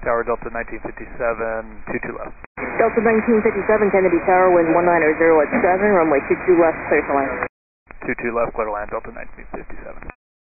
Tower, Delta 1957, 22 left. Delta 1957, Kennedy Tower, wind 190 at 7, runway 22 left, clear to land. 22 left, clear to land, Delta 1957.